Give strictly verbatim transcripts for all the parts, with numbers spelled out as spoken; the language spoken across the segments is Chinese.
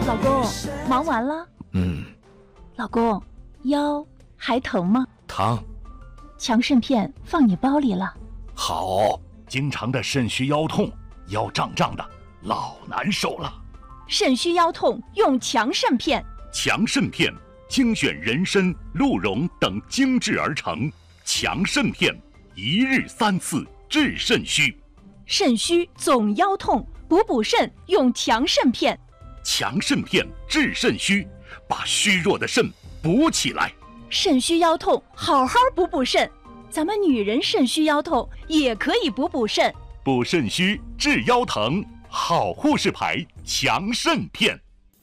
老公，忙完了？ 嗯。 老公，腰还疼吗？ 疼。 强肾片放你包里了。 好，经常的肾虚腰痛，腰胀胀的，老难受了。 肾虚腰痛用强肾片。 强肾片精选人参、鹿茸等精制而成，强肾片一日三次治肾虚。 肾虚总腰痛，补补肾用强肾片。 强肾片治肾虚，把虚弱的肾补起来。 肾虚腰痛，好好补补肾。咱们女人肾虚腰痛也可以补补肾。 补肾虚治腰疼，好护士牌强肾片。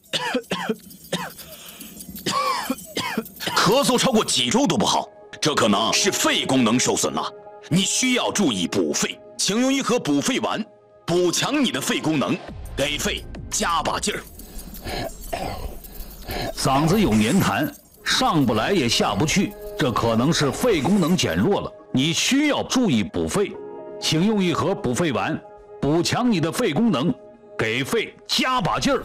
咳嗽超过几周都不好，这可能是肺功能受损了。你需要注意补肺，请用一盒补肺丸，补强你的肺功能，给肺加把劲儿。 嗓子有黏痰，上不来也下不去，这可能是肺功能减弱了，你需要注意补肺，请用一盒补肺丸，补强你的肺功能，给肺加把劲儿。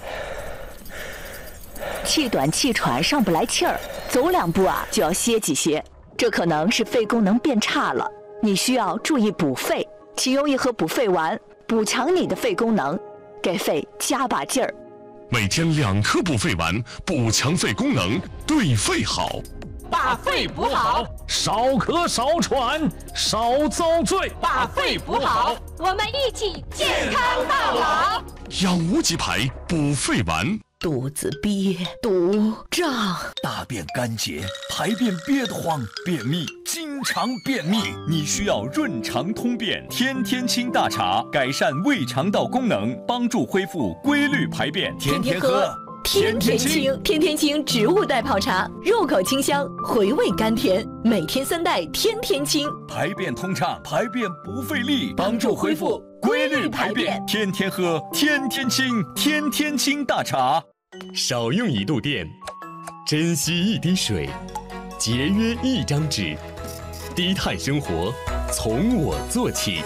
气短气喘上不来气儿，走两步啊就要歇几歇，这可能是肺功能变差了，你需要注意补肺，请用一盒补肺丸，补强你的肺功能，给肺加把劲儿。 每天两颗补肺丸，补强肺功能，对肺好。 把肺补好， 少咳少喘少遭罪。 把肺补好，我们一起健康到老。 养无极牌补肺丸。 肚子憋、肚胀、 大便干结、排便憋得慌、便秘、经常便秘，你需要润肠通便天天清大茶，改善胃肠道功能，帮助恢复规律排便。 天天喝天天清，天天清植物代泡茶，入口清香，回味甘甜，每天三袋天天清， 排便通畅，排便不费力，帮助恢复规律排便。天天喝天天清，天天清大茶。 少用一度电，珍惜一滴水，节约一张纸，低碳生活从我做起。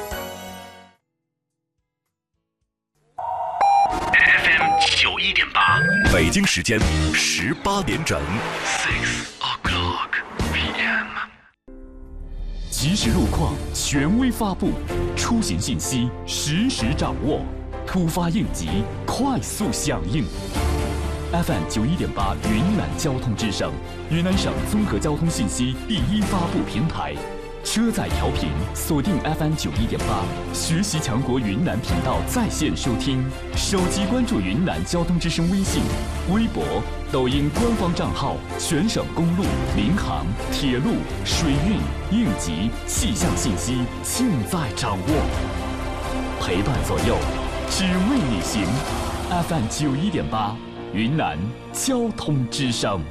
F M 九一点八，北京时间十八点整。Six o'clock P M。 即时路况权威发布，出行信息实时掌握，突发应急快速响应。F M 九一点八云南交通之声，云南省综合交通信息第一发布平台。车载调频锁定 F M 九一点八，学习强国云南频道在线收听。手机关注云南交通之声微信、微博、抖音官方账号，全省公路、民航、铁路、水运、应急、气象信息尽在掌握。陪伴左右，只为你行。F M 九一点八。云南交通之声，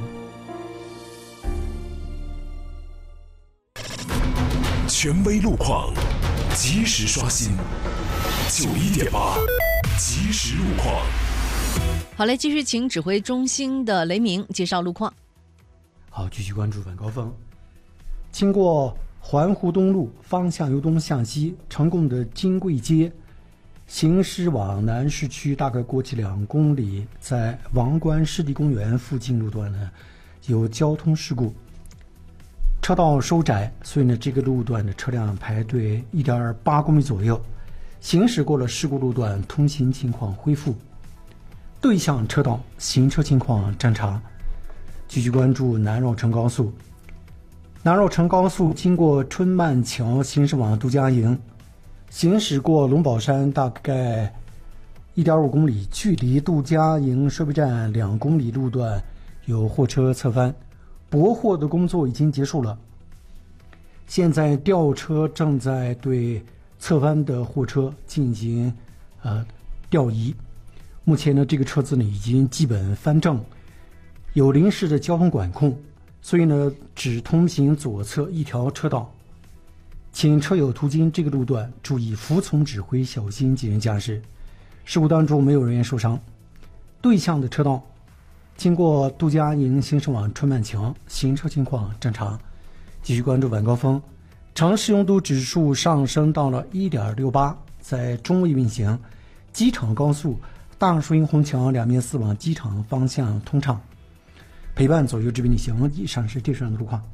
权威路况，及时刷新。九一点八，及时路况。 好嘞，继续请指挥中心的雷鸣介绍路况。 好，继续关注晚高峰。经过环湖东路方向由东向西，成功的金贵街。行驶往南市区大概过去两公里，在王冠湿地公园附近路段呢有交通事故，车道收窄，所以呢这个路段的车辆排队 一点八公里左右。行驶过了事故路段，通行情况恢复。对向车道行车情况正常。继续关注南绕城高速。南绕城高速经过春曼桥行驶往杜家营。行驶过龙宝山大概 一点五公里，距离杜家营收费站两公里路段有货车侧翻，驳货的工作已经结束了。现在吊车正在对侧翻的货车进行呃吊移。目前呢，这个车子呢已经基本翻正，有临时的交通管控，所以呢只通行左侧一条车道。请车友途经这个路段注意服从指挥，小心谨慎驾驶。事故当中没有人员受伤。对向的车道经过杜家营行驶往春曼桥，行车情况正常。继续关注晚高峰，城市拥堵指数上升到了 一点六八， 在中位运行。机场高速大阳疏阴红墙，两面四往机场方向通畅，陪伴左右之边旅行。以上是地上的路况。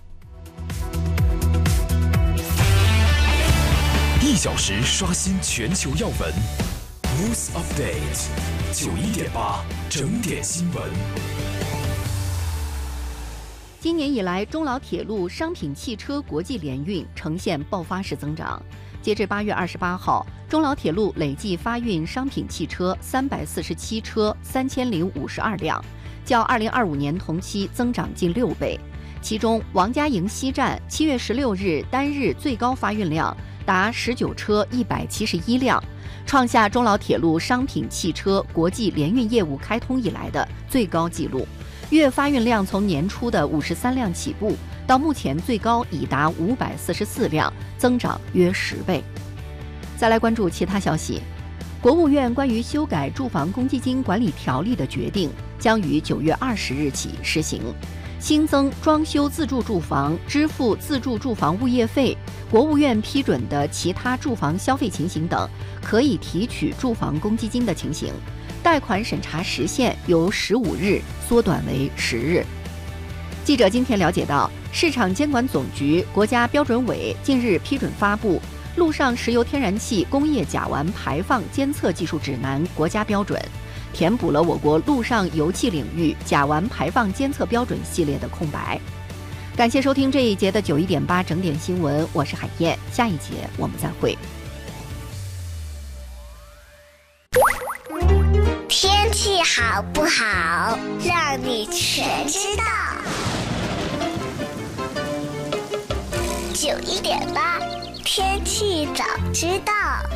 一小时刷新全球要闻 ，News Update， 九一点八整点新闻。 今年以来，中老铁路商品汽车国际联运呈现爆发式增长。截至八月二十八号，中老铁路累计发运商品汽车三百四十七车三千零五十二辆，较二零二五年同期增长近六倍。其中，王家营西站七月十六日单日最高发运量达十九车一百七十一辆，创下中老铁路商品汽车国际联运业务开通以来的最高纪录。月发运量从年初的五十三辆起步，到目前最高已达五百四十四辆，增长约十倍。再来关注其他消息，国务院关于修改住房公积金管理条例的决定将于九月二十日起施行，新增装修自住住房支付自住住房物业费、国务院批准的其他住房消费情形等可以提取住房公积金的情形。贷款审查时限由十五日缩短为十日。记者今天了解到，市场监管总局、国家标准委近日批准发布《陆上石油天然气工业甲烷排放监测技术指南》国家标准，填补了我国陆上油气领域甲烷排放监测标准系列的空白。感谢收听这一节的九一点八整点新闻，我是海燕，下一节我们再会。 天气好不好，让你全知道。九一点八，天气早知道。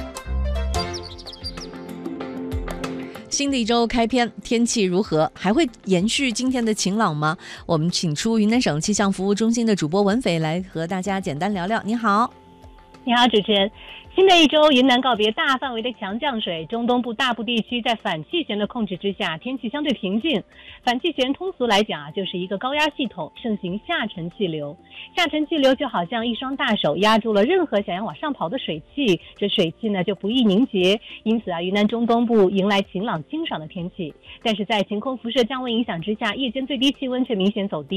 新的一周开篇，天气如何？还会延续今天的晴朗吗？我们请出云南省气象服务中心的主播文斐来和大家简单聊聊。你好。 你好，主持人。新的一周，云南告别大范围的强降水，中东部大部地区在反气旋的控制之下，天气相对平静。反气旋通俗来讲啊，就是一个高压系统盛行下沉气流，下沉气流就好像一双大手压住了任何想要往上跑的水汽，这水汽呢就不易凝结，因此啊，云南中东部迎来晴朗清爽的天气。但是在晴空辐射降温影响之下，夜间最低气温却明显走低。